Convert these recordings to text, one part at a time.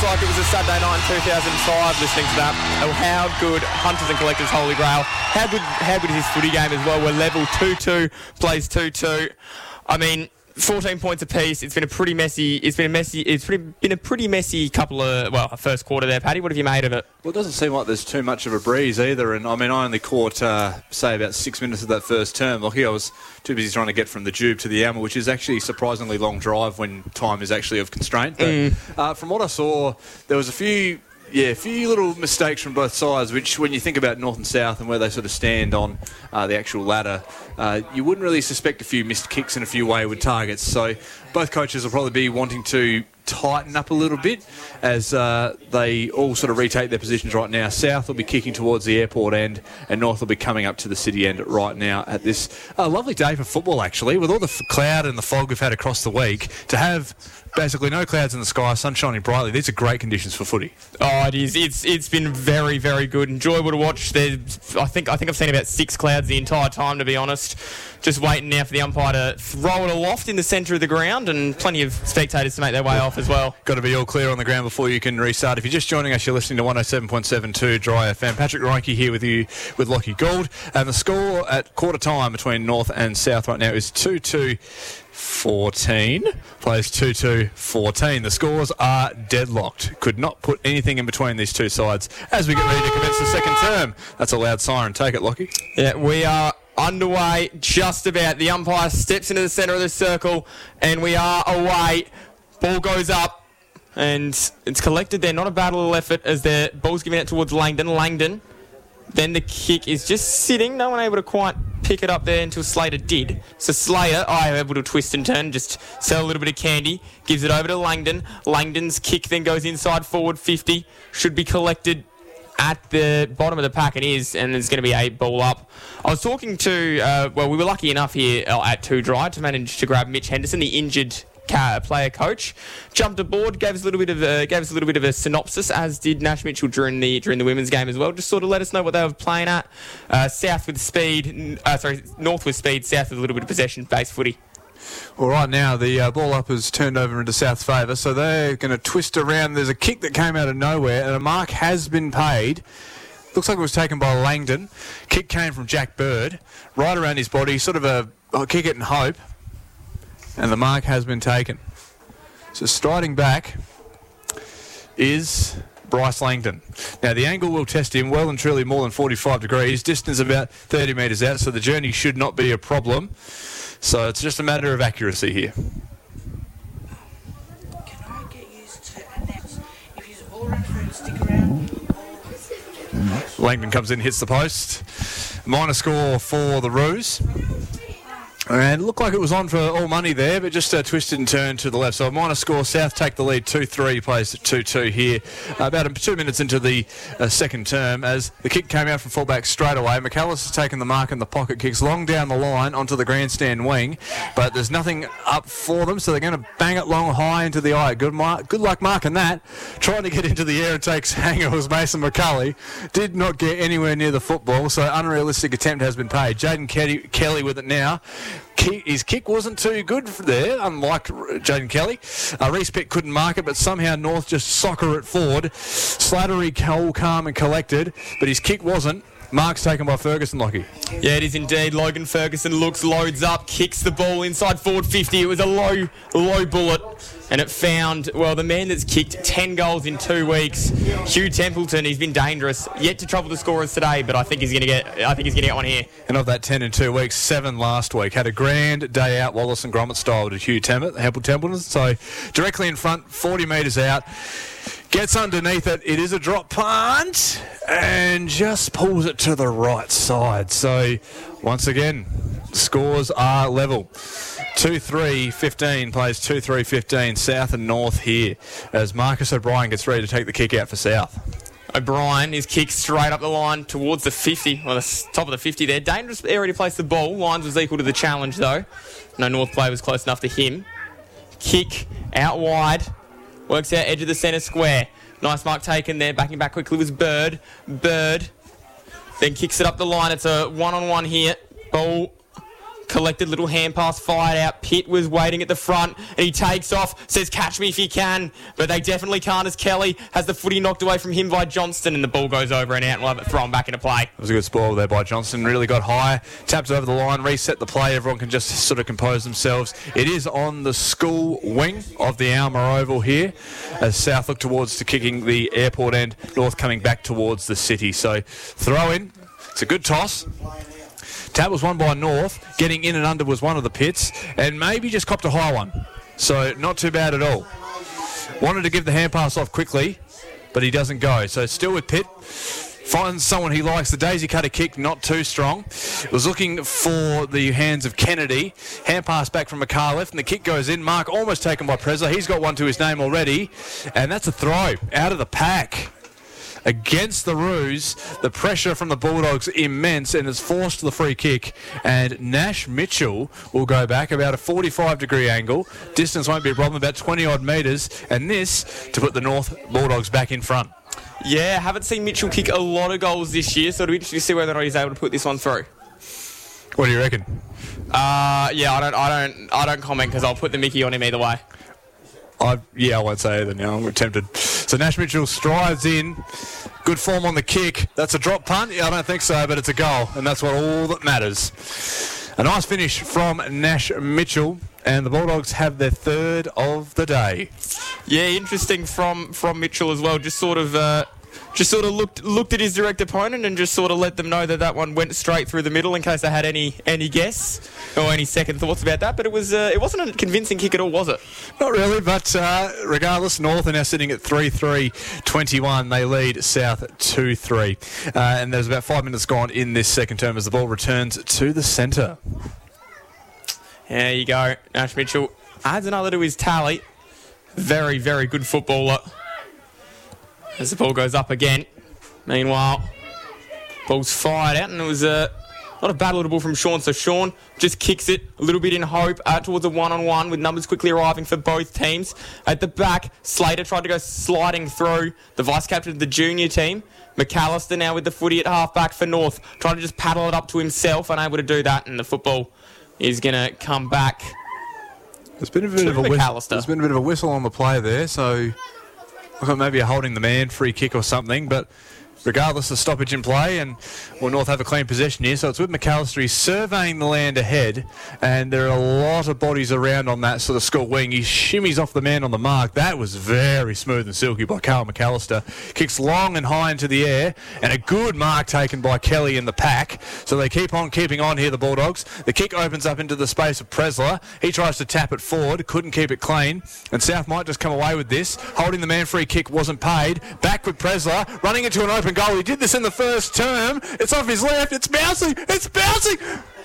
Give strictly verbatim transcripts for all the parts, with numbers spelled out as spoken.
like it was a Saturday night in two thousand five listening to that. Oh, how good Hunters and Collectors Holy Grail. How good How good is his footy game as well? We're level two two, plays two two. I mean, fourteen points apiece. It's been a pretty messy. It's been a messy. It's pretty, been a pretty messy couple of well, first quarter there. Paddy, what have you made of it? Well, it doesn't seem like there's too much of a breeze either. And I mean, I only caught uh, say about six minutes of that first term. Lucky I was too busy trying to get from the Jube to the Alma, which is actually a surprisingly long drive when time is actually of constraint. But mm. uh, from what I saw, there was a few. Yeah, a few little mistakes from both sides, which when you think about North and South and where they sort of stand on uh, the actual ladder, uh, you wouldn't really suspect a few missed kicks and a few wayward targets. So both coaches will probably be wanting to tighten up a little bit as uh, they all sort of retake their positions right now. South will be kicking towards the airport end and North will be coming up to the city end right now at this uh, lovely day for football, actually, with all the f- cloud and the fog we've had across the week. To have basically no clouds in the sky, sun shining brightly, these are great conditions for footy. Oh, it is. It's it's been very, very good. Enjoyable to watch. There's, I think I think I've seen about six clouds the entire time, to be honest. Just waiting now for the umpire to throw it aloft in the centre of the ground, and plenty of spectators to make their way off as well. Got to be all clear on the ground before you can restart. If you're just joining us, you're listening to one oh seven point seven two Dry F M. Patrick Reinke here with you with Lockie Gould. And the score at quarter time between North and South right now is two two fourteen. Plays two two fourteen. The scores are deadlocked. Could not put anything in between these two sides as we get ready to commence the second term. That's a loud siren. Take it, Lockie. Yeah, we are underway just about. The umpire steps into the centre of the circle and we are away. Ball goes up and it's collected there. Not a bad little effort as the ball's given out towards Langdon. Langdon. Then the kick is just sitting. No one able to quite pick it up there until Slater did. So Slater, I able to twist and turn, just sell a little bit of candy. Gives it over to Langdon. Langdon's kick then goes inside forward fifty. Should be collected at the bottom of the pack. It is, and there's going to be a ball up. I was talking to, uh, well, we were lucky enough here at Two Dry to manage to grab Mitch Henderson, the injured ca- player coach. Jumped aboard, gave us a little bit of a, gave us a little bit of a synopsis, as did Nash Mitchell during the during the women's game as well. Just sort of let us know what they were playing at. Uh, South with speed, uh, sorry, North with speed, South with a little bit of possession-based footy. Well, right now, the uh, ball up has turned over into South's favour, so they're going to twist around. There's a kick that came out of nowhere, and a mark has been paid. Looks like it was taken by Langdon. Kick came from Jack Bird, right around his body, sort of a oh, kick it and hope, and the mark has been taken. So striding back is Bryce Langdon. Now, the angle will test him well and truly more than forty-five degrees, distance about thirty metres out, so the journey should not be a problem. So it's just a matter of accuracy here. Can I get you to announce if he's all around for him to stick around? Langdon comes in, hits the post. Minor score for the Roos. And it looked like it was on for all money there, but just uh, twisted and turned to the left. So a minor score. South take the lead two three, plays at two two here. Uh, about two minutes into the uh, second term as the kick came out from fullback straight away. McAllis has taken the mark in the pocket, kicks long down the line onto the grandstand wing, but there's nothing up for them, so they're going to bang it long high into the eye. Good mark, good luck marking that. Trying to get into the air and takes hanger was Mason McCulley. Did not get anywhere near the football, so unrealistic attempt has been paid. Jaden Kelly, Kelly with it now. His kick wasn't too good for there, unlike Jaden Kelly. Uh, Reece Pitt couldn't mark it, but somehow North just soccer it forward. Slattery, cool, calm and collected, but his kick wasn't. Mark's taken by Ferguson, Lockie. Yeah, it is indeed. Logan Ferguson looks, loads up, kicks the ball inside forward fifty. It was a low, low bullet, and it found, well, the man that's kicked ten goals in two weeks, Hugh Templeton. He's been dangerous. Yet to trouble the scorers today, but I think he's going to get. I think he's going to get one here. And of that ten in two weeks, seven last week. Had a grand day out, Wallace and Gromit style to Hugh Templeton. So directly in front, forty metres out. Gets underneath it. It is a drop punt and just pulls it to the right side. So, once again, scores are level. two three fifteen plays two three fifteen, South and North here as Marcus O'Brien gets ready to take the kick out for South. O'Brien is kicked straight up the line towards the fifty, or the top of the fifty there. Dangerous area to place the ball. Lines was equal to the challenge, though. No North player was close enough to him. Kick out wide. Works out edge of the centre square. Nice mark taken there. Backing back quickly was Bird. Bird then kicks it up the line. It's a one-on-one here. Ball collected, little hand pass fired out. Pitt was waiting at the front, and he takes off, says catch me if you can, but they definitely can't as Kelly has the footy knocked away from him by Johnston, and the ball goes over and out, and we'll have it thrown back into play. It was a good spoil there by Johnston. Really got high, tapped over the line, reset the play. Everyone can just sort of compose themselves. It is on the school wing of the Alma Oval here, as South look towards to kicking the airport end, North coming back towards the city. So throw in. It's a good toss. Tap was won by North. Getting in and under was one of the Pits, and maybe just copped a high one. So not too bad at all. Wanted to give the hand pass off quickly, but he doesn't go. So still with Pitt. Finds someone he likes. The daisy cutter kick, not too strong. Was looking for the hands of Kennedy. Hand pass back from McCarliffe, and the kick goes in. Mark almost taken by Presler. He's got one to his name already, and that's a throw out of the pack. Against the Roos, the pressure from the Bulldogs immense, and has forced the free kick, and Nash Mitchell will go back about a forty-five degree angle. Distance won't be a problem, about twenty odd metres, and this to put the North Bulldogs back in front. Yeah, haven't seen Mitchell kick a lot of goals this year, so it'll be interesting to see whether or not he's able to put this one through. What do you reckon? Uh, yeah, I don't, I don't, I don't comment because I'll put the Mickey on him either way. I, yeah, I won't say either now. I'm tempted. So Nash Mitchell strides in. Good form on the kick. That's a drop punt? Yeah, I don't think so, but it's a goal, and that's what all that matters. A nice finish from Nash Mitchell, and the Bulldogs have their third of the day. Yeah, interesting from, from Mitchell as well. Just sort of... Uh, Just sort of looked looked at his direct opponent and just sort of let them know that that one went straight through the middle in case they had any any guess or any second thoughts about that. But it was uh, it wasn't a convincing kick at all, was it? Not really, but uh, regardless, North are now sitting at three three twenty-one. They lead South two three. Uh, and there's about five minutes gone in this second term as the ball returns to the centre. There you go. Nash Mitchell adds another to his tally. Very, very good footballer. As the ball goes up again. Meanwhile, ball's fired out, and it was a lot of battle at the ball from Sean. So Sean just kicks it a little bit in hope uh, towards a one-on-one with numbers quickly arriving for both teams. At the back, Slater tried to go sliding through the vice-captain of the junior team. McAllister now with the footy at half-back for North. Trying to just paddle it up to himself, unable to do that, and the football is going to come back. There's been a bit of a whistle. McAllister. There's been a bit of a whistle on the play there, so... I thought maybe a holding the man free kick or something, but regardless of stoppage in play, and well, North have a clean possession here, so it's with McAllister. He's surveying the land ahead, and there are a lot of bodies around on that sort of school wing. He shimmies off the man on the mark. That was very smooth and silky by Carl McAllister. Kicks long and high into the air, and a good mark taken by Kelly in the pack. So they keep on keeping on here, the Bulldogs. The kick opens up into the space of Presler. He tries to tap it forward, couldn't keep it clean, and South might just come away with this. Holding the man free kick wasn't paid. Back with Presler, running into an open goal. He did this in the first term. It's off his left. It's bouncing. It's bouncing.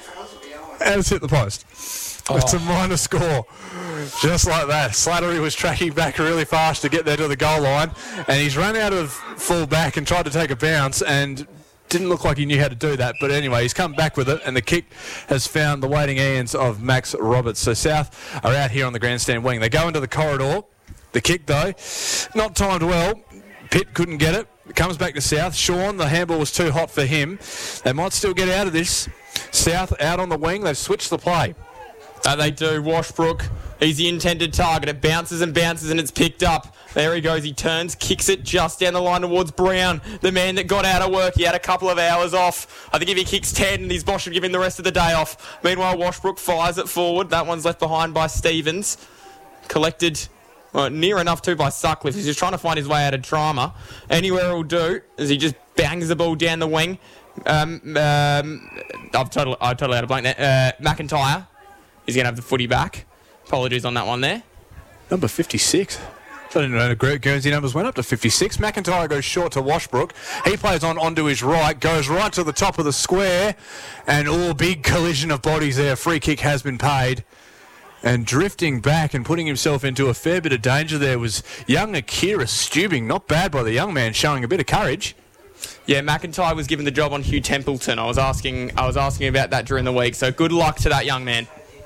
And it's hit the post. Oh. It's a minor score. Just like that. Slattery was tracking back really fast to get there to the goal line, and he's run out of full back and tried to take a bounce and didn't look like he knew how to do that. But anyway, he's come back with it, and the kick has found the waiting hands of Max Roberts. So South are out here on the grandstand wing. They go into the corridor. The kick, though, not timed well. Pitt couldn't get it. It comes back to South. Sean, the handball was too hot for him. They might still get out of this. South out on the wing. They've switched the play. Uh, they do. Washbrook, he's the intended target. It bounces and bounces and it's picked up. There he goes. He turns, kicks it just down the line towards Brown, the man that got out of work. He had a couple of hours off. I think if he kicks ten, his boss should give him the rest of the day off. Meanwhile, Washbrook fires it forward. That one's left behind by Stevens. Collected... Well, near enough too by Sutcliffe. He's just trying to find his way out of drama. Anywhere he'll do is he just bangs the ball down the wing. Um, um, I've totally, I've totally out of blank there. Uh, McIntyre is going to have the footy back. Apologies on that one there. Number fifty-six. I didn't know the Guernsey numbers went up to fifty-six. McIntyre goes short to Washbrook. He plays on onto his right, goes right to the top of the square, and all big collision of bodies there. Free kick has been paid. And drifting back and putting himself into a fair bit of danger there was young Akira Stubing. Not bad by the young man, showing a bit of courage. Yeah, McIntyre was given the job on Hugh Templeton. I was asking I was asking about that during the week, so good luck to that young man.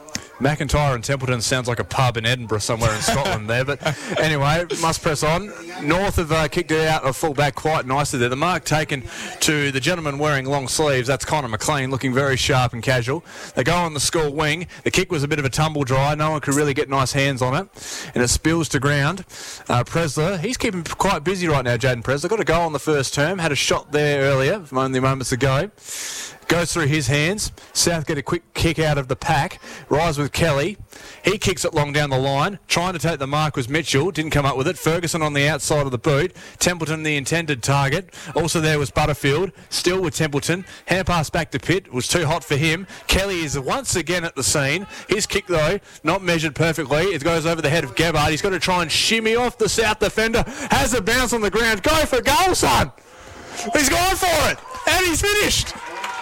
McIntyre and Templeton sounds like a pub in Edinburgh somewhere in Scotland there. But anyway, must press on. North have uh, kicked it out of full back quite nicely there. The mark taken to the gentleman wearing long sleeves. That's Connor McLean, looking very sharp and casual. They go on the school wing. The kick was a bit of a tumble dry. No one could really get nice hands on it. And it spills to ground. Uh, Presler, he's keeping quite busy right now, Jaden Presler. Got a goal on the first term. Had a shot there earlier, only moments ago. Goes through his hands. South get a quick kick out of the pack. Rise with Kelly. He kicks it long down the line. Trying to take the mark was Mitchell. Didn't come up with it. Ferguson on the outside of the boot. Templeton the intended target. Also there was Butterfield. Still with Templeton. Hand pass back to Pitt. It was too hot for him. Kelly is once again at the scene. His kick, though, not measured perfectly. It goes over the head of Gabbard. He's got to try and shimmy off the South defender. Has a bounce on the ground. Go for goal, son! He's gone for it! And he's finished!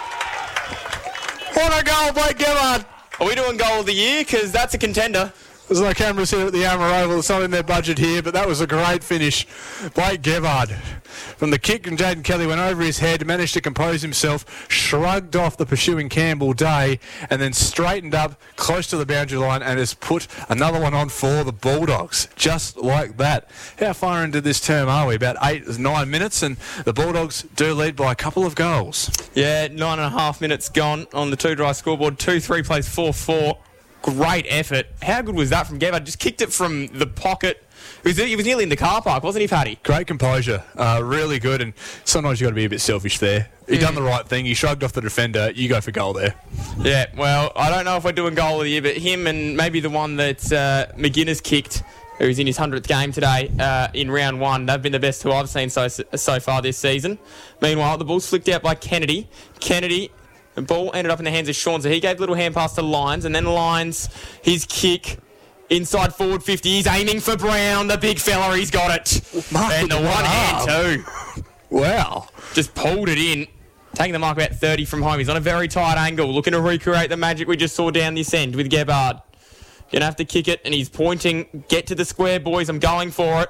What a goal, Blake Gabbard. Are we doing goal of the year? Because that's a contender. There's no cameras here at the Armour Oval. It's not in their budget here, but that was a great finish. Blake Gabbard. From the kick, and Jaden Kelly went over his head, managed to compose himself, shrugged off the pursuing Campbell Day, and then straightened up close to the boundary line and has put another one on for the Bulldogs. Just like that. How far into this term are we? About eight, nine minutes, and the Bulldogs do lead by a couple of goals. Yeah, nine and a half minutes gone on the two dry scoreboard. two three plays four four. Great effort. How good was that from Gabbard? Just kicked it from the pocket. He was, he was nearly in the car park, wasn't he, Paddy? Great composure. Uh, really good. And sometimes you've got to be a bit selfish there. He mm. done the right thing. He shrugged off the defender. You go for goal there. Yeah, well, I don't know if we're doing goal of the year, but him and maybe the one that uh, McGuinness kicked, who's in his hundredth game today uh, in round one, they've been the best two I've seen so so far this season. Meanwhile, the ball's flicked out by Kennedy. Kennedy... The ball ended up in the hands of Sean, so he gave a little hand pass to Lyons, and then Lyons, his kick, inside forward fifty. He's aiming for Brown, the big fella, he's got it. Mark and the one hand too. Wow. Just pulled it in, taking the mark about thirty from home. He's on a very tight angle, looking to recreate the magic we just saw down this end with Gabbard. Gonna have to kick it, and he's pointing, get to the square, boys, I'm going for it.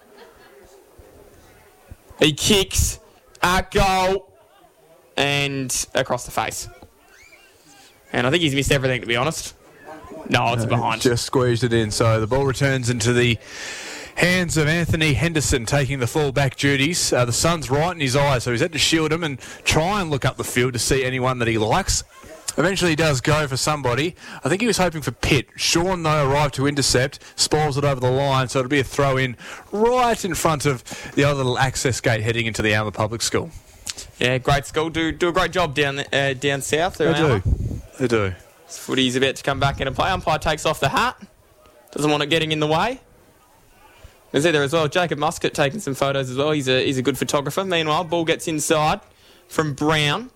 He kicks at goal. And across the face. And I think he's missed everything, to be honest. No, it's no, behind. Just squeezed it in. So the ball returns into the hands of Anthony Henderson, taking the full-back duties. Uh, the sun's right in his eyes, so he's had to shield him and try and look up the field to see anyone that he likes. Eventually he does go for somebody. I think he was hoping for Pitt. Sean, though, arrived to intercept, spoils it over the line, so it'll be a throw-in right in front of the other little access gate heading into the Alma Public School. Yeah, great school. Do do a great job down uh, down south. They do. They do. This footy's about to come back into play. Umpire takes off the hat. Doesn't want it getting in the way. There's there as well. Jacob Muscat taking some photos as well. He's a he's a good photographer. Meanwhile, ball gets inside from Brown.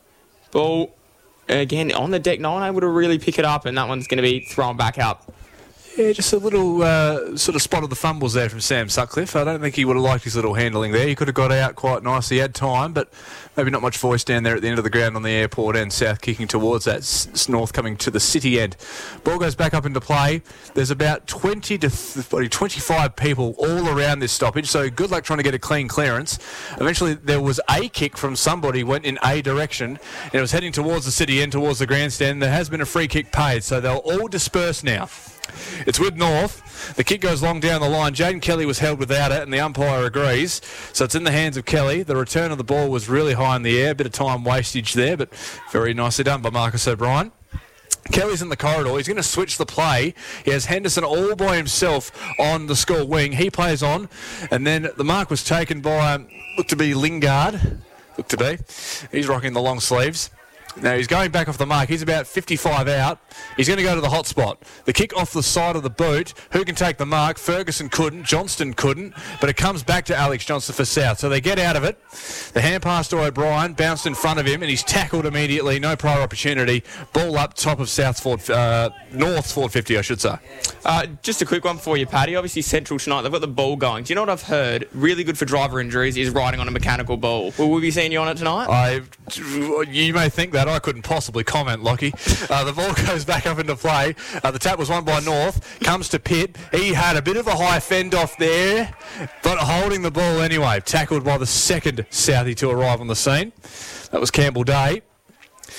Ball again on the deck. No one able to really pick it up, and that one's going to be thrown back up. Yeah, just a little uh, sort of spot of the fumbles there from Sam Sutcliffe. I don't think he would have liked his little handling there. He could have got out quite nicely. He had time, but maybe not much voice down there at the end of the ground on the airport end. South kicking towards that. S- North coming to the city end. Ball goes back up into play. There's about twenty to twenty-five people all around this stoppage, so good luck trying to get a clean clearance. Eventually, there was a kick from somebody, went in a direction, and it was heading towards the city end, towards the grandstand. There has been a free kick paid, so they'll all disperse now. It's with North. The kick goes long down the line. Jaden Kelly was held without it, and the umpire agrees. So it's in the hands of Kelly. The return of the ball was really high in the air. A bit of time wastage there, but very nicely done by Marcus O'Brien. Kelly's in the corridor. He's going to switch the play. He has Henderson all by himself on the school wing. He plays on, and then the mark was taken by, um, looked to be Lingard. Looked to be. He's rocking the long sleeves. Now he's going back off the mark. He's about fifty-five out. He's going to go to the hot spot. The kick off the side of the boot. Who can take the mark? Ferguson couldn't. Johnston couldn't. But it comes back to Alex Johnston for South. So they get out of it. The hand pass to O'Brien. Bounced in front of him. And he's tackled immediately. No prior opportunity. Ball up top of South's Ford, uh, North's Ford fifty, I should say. Uh, just a quick one for you, Paddy. Obviously Central tonight, they've got the ball going. Do you know what I've heard? Really good for driver injuries is riding on a mechanical ball. Will we be seeing you on it tonight? I, you may think that. I couldn't possibly comment, Lockie. Uh, the ball goes back up into play. Uh, the tap was won by North. Comes to Pitt. He had a bit of a high fend off there, but holding the ball anyway. Tackled by the second Southie to arrive on the scene. That was Campbell Day.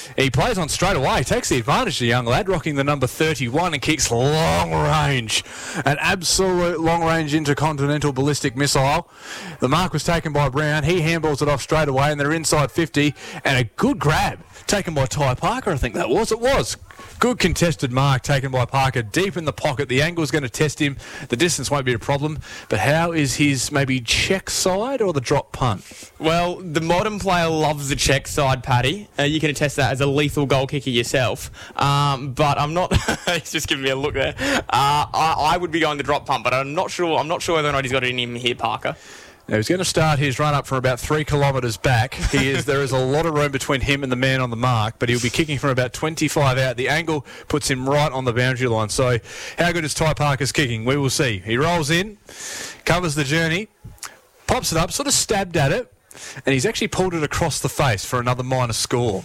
He plays on straight away, takes the advantage, the young lad, rocking the number thirty-one and kicks long range. An absolute long range intercontinental ballistic missile. The mark was taken by Brown. He handballs it off straight away and they're inside fifty. And a good grab taken by Ty Parker, I think that was. It was. Good contested mark taken by Parker, deep in the pocket. The angle's going to test him. The distance won't be a problem. But how is his maybe check side or the drop punt? Well, the modern player loves the check side, Paddy. Uh, you can attest that as a lethal goal kicker yourself. Um, but I'm not... he's just giving me a look there. Uh, I, I would be going the drop punt, but I'm not sure I'm not sure whether or not he's got it in him here, Parker. Now, he's going to start his run up from about three kilometres back. He is. There is a lot of room between him and the man on the mark, but he'll be kicking from about twenty-five out. The angle puts him right on the boundary line. So how good is Ty Parker's kicking? We will see. He rolls in, covers the journey, pops it up, sort of stabbed at it, and he's actually pulled it across the face for another minor score.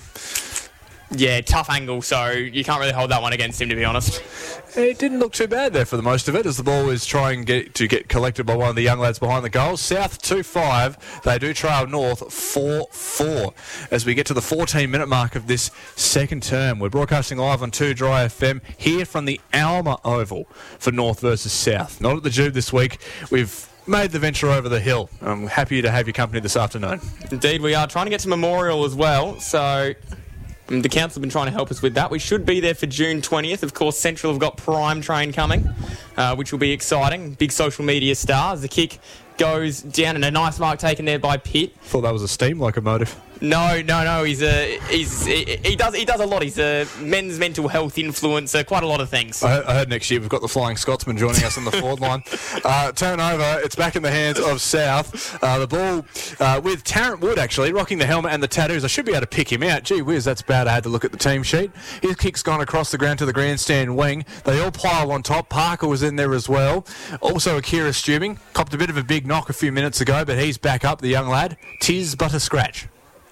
Yeah, tough angle, so you can't really hold that one against him, to be honest. It didn't look too bad there for the most of it, as the ball is trying get, to get collected by one of the young lads behind the goal. South two five, they do trail North four four. As we get to the fourteen-minute mark of this second term, we're broadcasting live on two Dry F M here from the Alma Oval for North versus South. Not at the Jube this week. We've made the venture over the hill. I'm happy to have your company this afternoon. Indeed, we are trying to get to Memorial as well, so... the council have been trying to help us with that. We should be there for June twentieth. Of course, Central have got Prime Train coming, uh, which will be exciting. Big social media stars. The kick goes down and a nice mark taken there by Pitt. Thought that was a steam locomotive. No, no, no. He's a he's he, he does he does a lot. He's a men's mental health influencer. Quite a lot of things. I, I heard next year we've got the Flying Scotsman joining us on the forward line. Uh, turnover. It's back in the hands of South. Uh, the ball uh, with Tarrant Wood actually rocking the helmet and the tattoos. I should be able to pick him out. Gee whiz, that's bad. I had to look at the team sheet. His kick's gone across the ground to the grandstand wing. They all pile on top. Parker was in there as well. Also Akira Stubing copped a bit of a big knock a few minutes ago, but he's back up. The young lad. Tis but a scratch.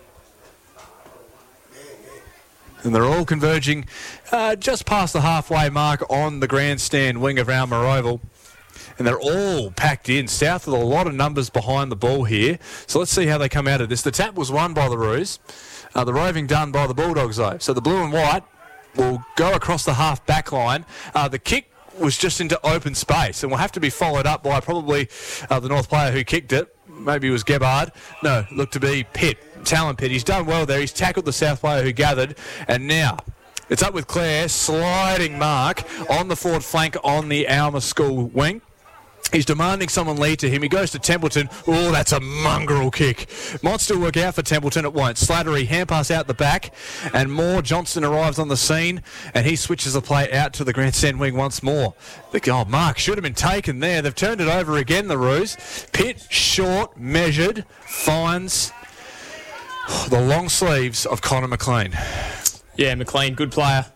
And they're all converging uh, just past the halfway mark on the grandstand wing of Alma Oval. And they're all packed in. South with a lot of numbers behind the ball here. So let's see how they come out of this. The tap was won by the Roos. Uh, the roving done by the Bulldogs, though. So the blue and white will go across the half back line. Uh, the kick was just into open space and will have to be followed up by probably uh, the North player who kicked it. Maybe it was Gebhard. No, looked to be Pitt. Talon Pitt. He's done well there. He's tackled the South player who gathered. And now it's up with Clare. Sliding mark on the forward flank on the Alma School wing. He's demanding someone lead to him. He goes to Templeton. Oh, that's a mongrel kick. Might still work out for Templeton. It won't. Slattery, hand pass out the back. And more. Johnston arrives on the scene. And he switches the play out to the grandstand wing once more. The oh, mark should have been taken there. They've turned it over again, the Roos. Pitt, short, measured, finds the long sleeves of Connor McLean. Yeah, McLean, good player.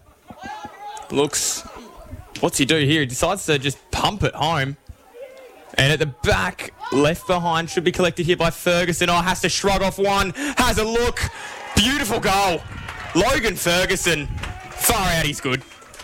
Looks... What's he do here? He decides to just pump it home. And at the back, left behind, should be collected here by Ferguson. Oh, has to shrug off one. Has a look. Beautiful goal. Logan Ferguson. Far out, he's good.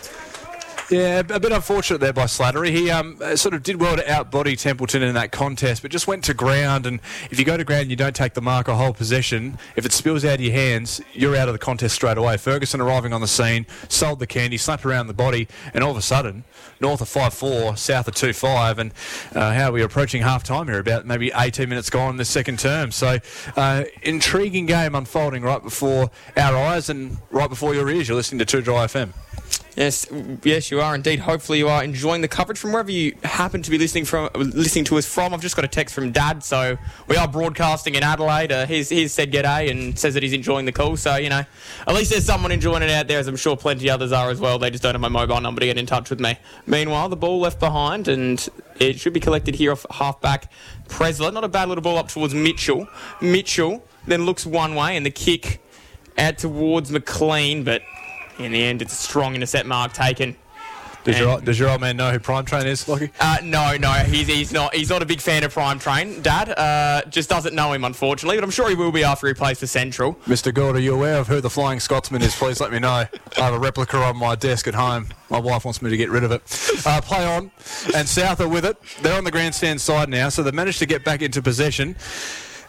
Yeah, a bit unfortunate there by Slattery. He um, sort of did well to outbody Templeton in that contest, but just went to ground. And if you go to ground and you don't take the mark or hold possession, if it spills out of your hands, you're out of the contest straight away. Ferguson arriving on the scene, sold the candy, slapped around the body, and all of a sudden, North of five four, South of two five. And uh, how are we approaching half-time here? About maybe eighteen minutes gone in the second term. So, uh, intriguing game unfolding right before our eyes and right before your ears. You're listening to two Dry F M. Yes, yes, you are indeed. Hopefully, you are enjoying the coverage from wherever you happen to be listening from, listening to us from. I've just got a text from Dad, so we are broadcasting in Adelaide. Uh, he's, he's said g'day and says that he's enjoying the call. So you know, at least there's someone enjoying it out there, as I'm sure plenty others are as well. They just don't have my mobile number to get in touch with me. Meanwhile, the ball left behind, and it should be collected here off half-back Presler. Not a bad little ball up towards Mitchell. Mitchell then looks one way, and the kick out towards McLean, but in the end, it's a strong intercept mark taken. Does your, does your old man know who Prime Train is, Lockie? Uh, no, no, he's he's not. He's not a big fan of Prime Train. Dad uh, just doesn't know him, unfortunately. But I'm sure he will be after he plays for Central. Mister Gould, are you aware of who the Flying Scotsman is? Please let me know. I have a replica on my desk at home. My wife wants me to get rid of it. Uh, play on, and South are with it. They're on the grandstand side now, so they've managed to get back into possession.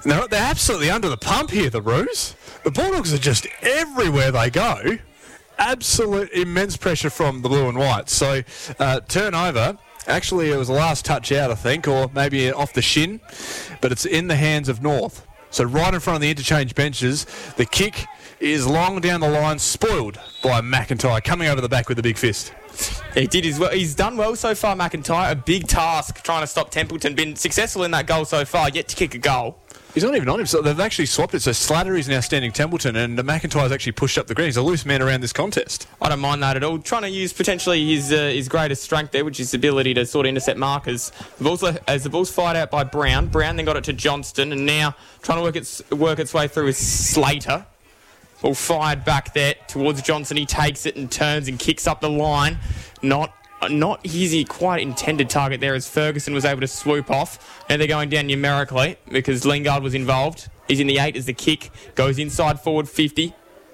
They're, they're absolutely under the pump here, the Roos. The Bulldogs are just everywhere they go. Absolute immense pressure from the blue and white. So, uh, turnover. Actually, it was the last touch out, I think, or maybe off the shin. But it's in the hands of North. So right in front of the interchange benches, the kick is long down the line, spoiled by McIntyre, coming over the back with a big fist. He did his well. He's done well so far, McIntyre. A big task trying to stop Templeton. Been successful in that goal so far, yet to kick a goal. He's not even on him. So they've actually swapped it. So Slattery's now standing Templeton, and McIntyre's actually pushed up the green. He's a loose man around this contest. I don't mind that at all. Trying to use potentially his uh, his greatest strength there, which is his ability to sort of intercept markers. The also, as the ball's fired out by Brown, Brown then got it to Johnston, and now trying to work its work its way through is Slater. Ball fired back there towards Johnson. He takes it and turns and kicks up the line. Not not his quite intended target there as Ferguson was able to swoop off. Now they're going down numerically because Lingard was involved. He's in the eight as the kick goes inside forward fifty.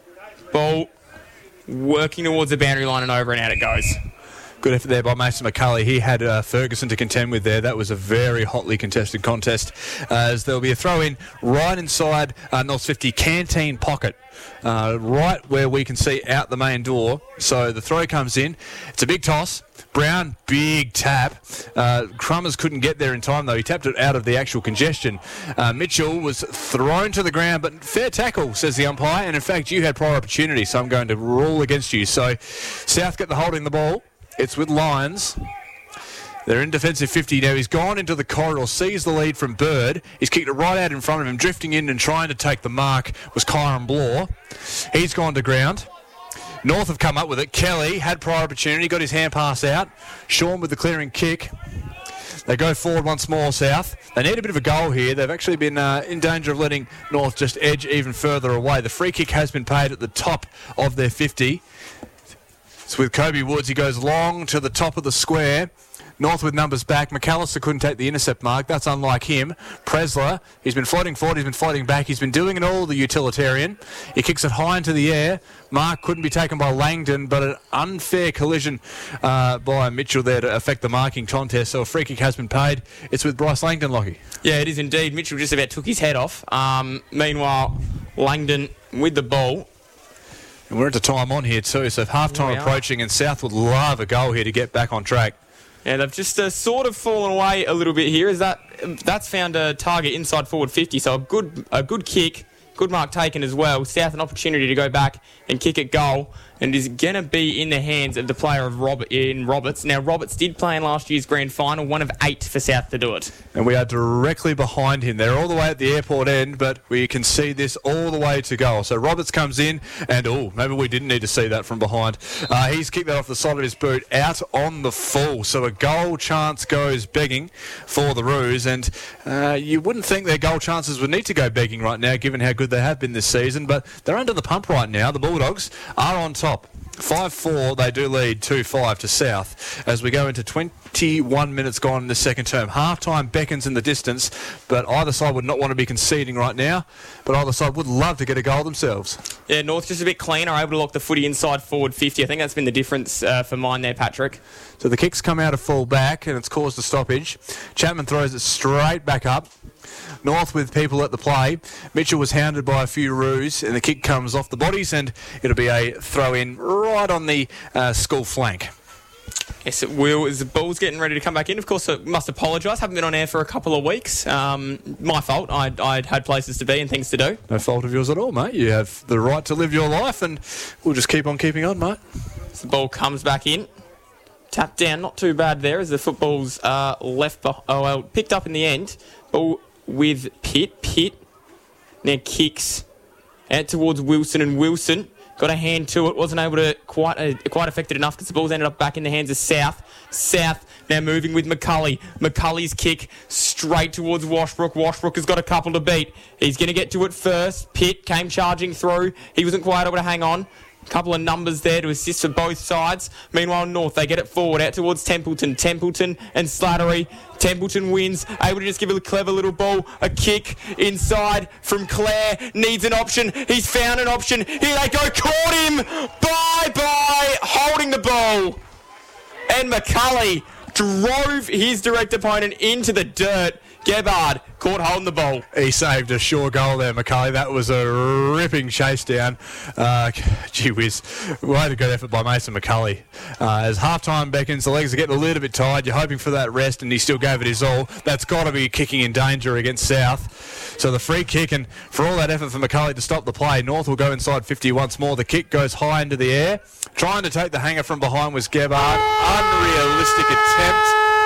Ball working towards the boundary line and over and out it goes. Good effort there by Mason McCulley. He had uh, Ferguson to contend with there. That was a very hotly contested contest. Uh, as there'll be a throw in right inside uh, North's fifty canteen pocket. Uh, right where we can see out the main door. So the throw comes in. It's a big toss. Brown, big tap. Uh, Crummers couldn't get there in time, though. He tapped it out of the actual congestion. Uh, Mitchell was thrown to the ground, but fair tackle, says the umpire. And, in fact, you had prior opportunity, so I'm going to rule against you. So South get the holding the ball. It's with Lyons. They're in defensive fifty now. He's gone into the corridor, sees the lead from Bird. He's kicked it right out in front of him. Drifting in and trying to take the mark was Kyron Blore. He's gone to ground. North have come up with it. Kelly had prior opportunity, got his hand pass out. Sean with the clearing kick. They go forward once more, South. They need a bit of a goal here. They've actually been uh, in danger of letting North just edge even further away. The free kick has been paid at the top of their fifty. It's with Kobe Woods. He goes long to the top of the square. North with numbers back. McAllister couldn't take the intercept mark. That's unlike him. Presler, he's been floating forward. He's been floating back. He's been doing it all, the utilitarian. He kicks it high into the air. Mark couldn't be taken by Langdon, but an unfair collision uh, by Mitchell there to affect the marking contest. So a free kick has been paid. It's with Bryce Langdon, Lockie. Yeah, it is indeed. Mitchell just about took his head off. Um, meanwhile, Langdon with the ball. And we're into time on here too, so half-time approaching, and South would love a goal here to get back on track. Yeah, they've just uh, sort of fallen away a little bit here. Is that that's found a target inside forward fifty, so a good a good kick, good mark taken as well. South an opportunity to go back and kick it goal, and it is going to be in the hands of the player of Robert in Roberts. Now Roberts did play in last year's grand final, one of eight for South to do it. And we are directly behind him. They're all the way at the airport end, but we can see this all the way to goal. So Roberts comes in, and oh, maybe we didn't need to see that from behind. Uh, he's kicked that off the side of his boot, out on the full. So a goal chance goes begging for the Roos, and uh, you wouldn't think their goal chances would need to go begging right now, given how good they have been this season, but they're under the pump right now. The Bulldogs are on top. five four, they do lead two five to South as we go into twenty-one minutes gone in the second term. Half-time beckons in the distance, but either side would not want to be conceding right now, but either side would love to get a goal themselves. Yeah, North just a bit cleaner, able to lock the footy inside forward fifty. I think that's been the difference uh, for mine there, Patrick. So the kick's come out of full back, and it's caused a stoppage. Chapman throws it straight back up. North with people at the play. Mitchell was hounded by a few Roos, and the kick comes off the bodies, and it'll be a throw-in right on the uh, school flank. Yes, it will. As the ball's getting ready to come back in, of course, I must apologise. Haven't been on air for a couple of weeks. Um, my fault. I I had places to be and things to do. No fault of yours at all, mate. You have the right to live your life, and we'll just keep on keeping on, mate. So the ball comes back in. Tapped down, not too bad there, as the football's uh, left. Be- oh, well, picked up in the end. Ball with Pitt. Pitt now kicks out towards Wilson, and Wilson got a hand to it, wasn't able to quite uh, quite affect it enough because the ball's ended up back in the hands of South. South now moving with McCulley. McCulley's kick straight towards Washbrook. Washbrook has got a couple to beat. He's going to get to it first. Pitt came charging through. He wasn't quite able to hang on. Couple of numbers there to assist for both sides. Meanwhile, North, they get it forward out towards Templeton. Templeton and Slattery. Templeton wins, able to just give a clever little ball. A kick inside from Clare. Needs an option. He's found an option. Here they go. Caught him. Bye-bye. Holding the ball. And McCulley drove his direct opponent into the dirt. Gebhard caught holding the ball. He saved a sure goal there, McCulley. That was a ripping chase down. Uh, gee whiz. Way to good effort by Mason McCulley. Uh, as half-time beckons, the legs are getting a little bit tired. You're hoping for that rest, and he still gave it his all. That's got to be kicking in danger against South. So the free kick, and for all that effort for McCulley to stop the play, North will go inside fifty once more. The kick goes high into the air. Trying to take the hanger from behind was Gebhard. Unrealistic attempt.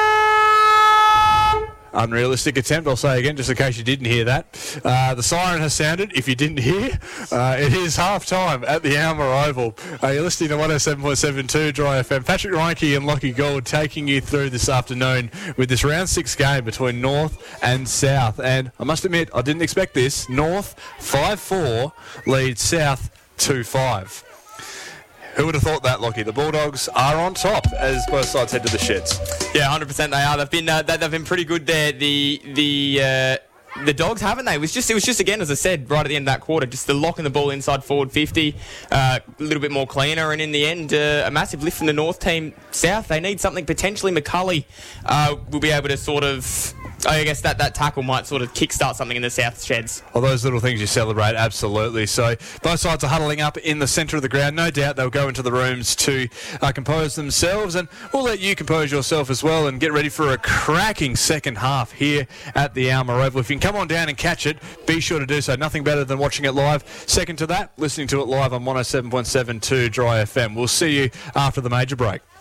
Unrealistic attempt, I'll say again, just in case you didn't hear that. Uh, the siren has sounded, if you didn't hear. Uh, it is half-time at the Alma Oval. Uh, you're listening to one oh seven point seven two Dry F M. Patrick Reinke and Lockie Gould taking you through this afternoon with this round six game between North and South. And I must admit, I didn't expect this. North five four leads South two five. Who would have thought that, Lockie? The Bulldogs are on top as both sides head to the sheds. Yeah, one hundred percent they are. They've been uh, they- they've been pretty good there. The the uh, the Dogs haven't they? It was just it was just again, as I said, right at the end of that quarter, just the locking the ball inside forward fifty, uh, a little bit more cleaner, and in the end, uh, a massive lift from the North team. South, they need something potentially. McCulley uh, will be able to sort of. I guess that, that tackle might sort of kickstart something in the South sheds. All those little things you celebrate, absolutely. So both sides are huddling up in the centre of the ground. No doubt they'll go into the rooms to uh, compose themselves, and we'll let you compose yourself as well and get ready for a cracking second half here at the Alma Oval. If you can come on down and catch it, be sure to do so. Nothing better than watching it live. Second to that, listening to it live on one oh seven point seven two Dry F M. We'll see you after the major break.